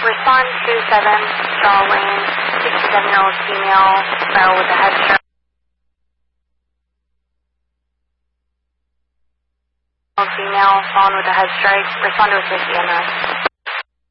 Respond 27, Shaw Lane, 67-year-old female, fell with a head stroke. Female, fallen with a head strike. Respond to assist EMS.